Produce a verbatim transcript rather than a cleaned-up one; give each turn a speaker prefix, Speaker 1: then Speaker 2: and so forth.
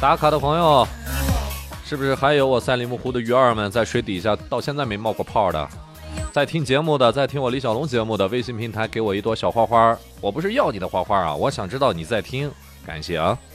Speaker 1: 打卡的朋友，是不是还有我赛里木湖的鱼儿们在水底下到现在没冒过泡的？在听节目的，在听我李小龙节目的，微信平台给我一朵小花花，我不是要你的花花啊，我想知道你在听，感谢啊。